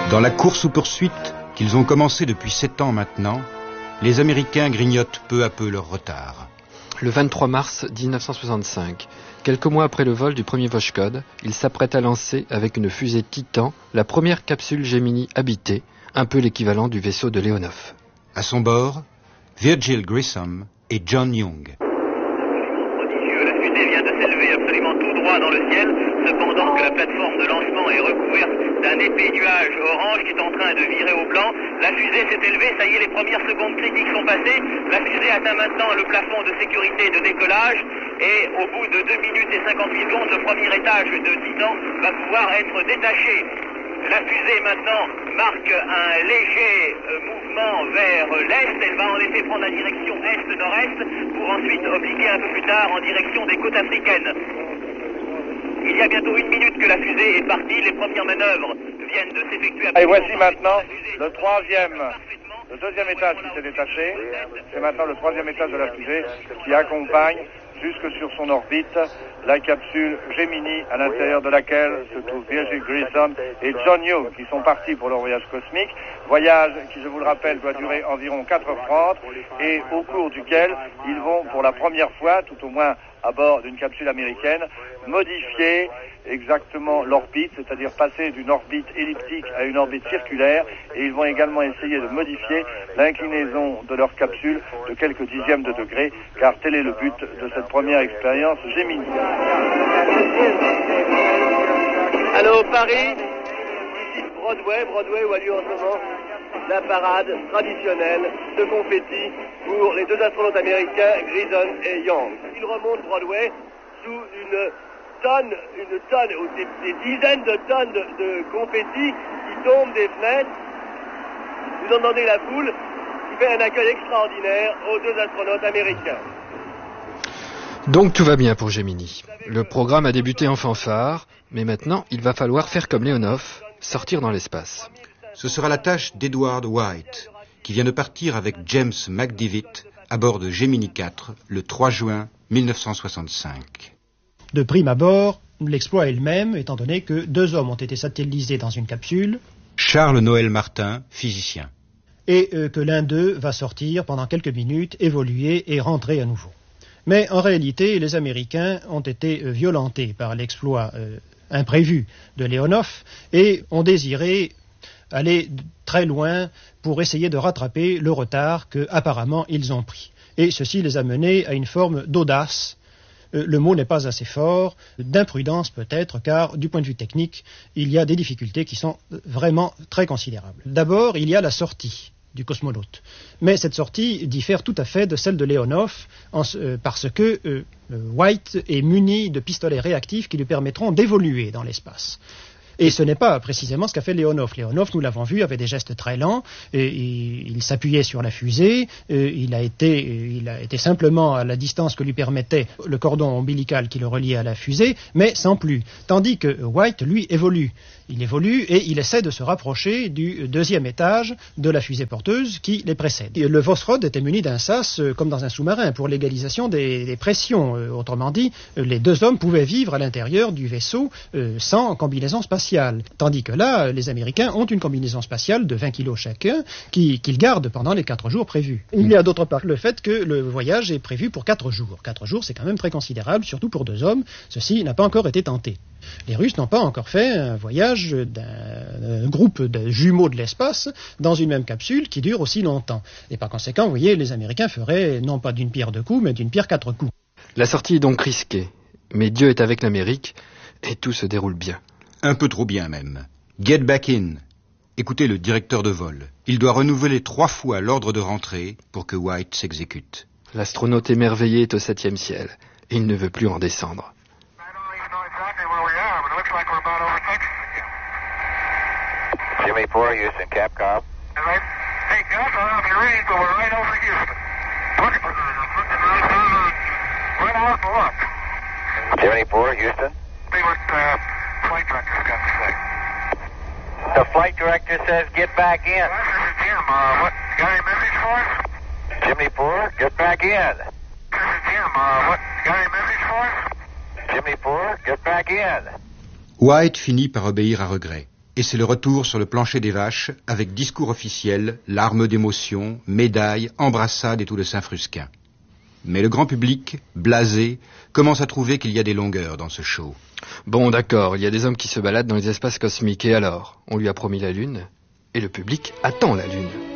Dans la course ou poursuite qu'ils ont commencé depuis 7 ans maintenant, les Américains grignotent peu à peu leur retard. Le 23 mars 1965, quelques mois après le vol du premier Voskhod, ils s'apprêtent à lancer, avec une fusée Titan, la première capsule Gemini habitée, un peu l'équivalent du vaisseau de Leonov. À son bord, Virgil Grissom et John Young. Prodigieux, la fusée vient de s'élever absolument tout droit dans le ciel, cependant que la plateforme de lancement est recouverte d'un épais nuage orange qui est en train de virer au blanc. La fusée s'est élevée, ça y est, les premières secondes critiques sont passées. La fusée atteint maintenant le plafond de sécurité de décollage et au bout de 2 minutes et 58 secondes, le premier étage de Titan va pouvoir être détaché. La fusée maintenant marque un léger mouvement vers l'est. Elle va en effet prendre la direction est-nord-est pour ensuite obliquer un peu plus tard en direction des côtes africaines. Il y a bientôt 1 minute que la fusée est partie. Les premières manœuvres viennent de s'effectuer. Et voici maintenant le deuxième étage qui s'est détaché. C'est maintenant le 3e étage de la fusée qui accompagne jusque sur son orbite la capsule Gemini, à l'intérieur de laquelle se trouvent Virgil Grissom et John Young, qui sont partis pour leur voyage cosmique. Voyage qui, je vous le rappelle, doit durer environ 4h30 et au cours duquel ils vont pour la première fois, tout au moins à bord d'une capsule américaine, modifier exactement l'orbite, c'est-à-dire passer d'une orbite elliptique à une orbite circulaire, et ils vont également essayer de modifier l'inclinaison de leur capsule de quelques dixièmes de degré, car tel est le but de cette première expérience Gemini. Allô, Paris, ici Broadway où a lieu en ce moment la parade traditionnelle de confetti pour les 2 astronautes américains, Grissom et Young. Ils remontent Broadway sous une tonne ou des dizaines de tonnes de confetti qui tombent des fenêtres. Vous entendez la foule qui fait un accueil extraordinaire aux 2 astronautes américains. Donc tout va bien pour Gemini. Le programme a débuté en fanfare, mais maintenant il va falloir faire comme Leonov, sortir dans l'espace. Ce sera la tâche d'Edward White, qui vient de partir avec James McDivitt à bord de Gemini 4 le 3 juin 1965. De prime abord, l'exploit est le même, étant donné que 2 hommes ont été satellisés dans une capsule. Charles Noël Martin, physicien. Et que l'un d'eux va sortir pendant quelques minutes, évoluer et rentrer à nouveau. Mais en réalité, les Américains ont été violentés par l'exploit imprévu de Leonov et ont désiré aller très loin pour essayer de rattraper le retard qu'apparemment ils ont pris. Et ceci les a menés à une forme d'audace. Le mot n'est pas assez fort, d'imprudence peut-être, car du point de vue technique, il y a des difficultés qui sont vraiment très considérables. D'abord, il y a la sortie du cosmonaute. Mais cette sortie diffère tout à fait de celle de Leonov parce que White est muni de pistolets réactifs qui lui permettront d'évoluer dans l'espace. Et ce n'est pas précisément ce qu'a fait Leonov. Leonov, nous l'avons vu, avait des gestes très lents, et il s'appuyait sur la fusée, il a été simplement à la distance que lui permettait le cordon ombilical qui le reliait à la fusée, mais sans plus. Tandis que White, lui, évolue. Il évolue et il essaie de se rapprocher du 2e étage de la fusée porteuse qui les précède. Et le Voskhod était muni d'un sas comme dans un sous-marin pour l'égalisation des pressions. Autrement dit, les 2 hommes pouvaient vivre à l'intérieur du vaisseau sans combinaison spatiale. Tandis que là, les Américains ont une combinaison spatiale de 20 kilos chacun qu'ils gardent pendant les 4 jours prévus. Il y a d'autre part le fait que le voyage est prévu pour 4 jours. 4 jours, c'est quand même très considérable, surtout pour 2 hommes. Ceci n'a pas encore été tenté. Les Russes n'ont pas encore fait un voyage d'un groupe de jumeaux de l'espace dans une même capsule qui dure aussi longtemps. Et par conséquent, vous voyez, les Américains feraient non pas d'une pierre 2 coups, mais d'une pierre 4 coups. La sortie est donc risquée, mais Dieu est avec l'Amérique et tout se déroule bien. Un peu trop bien même. Get back in. Écoutez le directeur de vol. Il doit renouveler 3 fois l'ordre de rentrée pour que White s'exécute. L'astronaute émerveillé est au 7e ciel. Il ne veut plus en descendre. Jimmy 4, Houston, Capcom. Hey, Gus, I don't know if you're reading, but we're right over Houston. Right out and look. Jimmy 4, Houston. See what flight director's got to say. The flight director says get back in. Gus, this is Jim. What, got any message for us? Jimmy 4, get back in. This is Jim. What, got any message for us? Jimmy 4, get back in. White finit par obéir à regret. Et c'est le retour sur le plancher des vaches, avec discours officiel, larmes d'émotion, médailles, embrassades et tout le Saint-Frusquin. Mais le grand public, blasé, commence à trouver qu'il y a des longueurs dans ce show. Bon, d'accord, il y a des hommes qui se baladent dans les espaces cosmiques, et alors? On lui a promis la Lune, et le public attend la Lune.